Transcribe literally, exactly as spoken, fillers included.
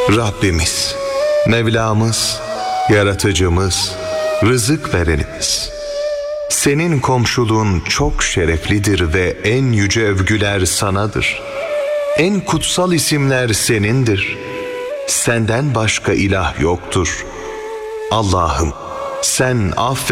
Rabbimiz, Mevlamız, Yaratıcımız, rızık verenimiz. Senin komşuluğun çok şereflidir ve en yüce övgüler sanadır. En kutsal isimler senindir. Senden başka ilah yoktur. Allah'ım, sen affet.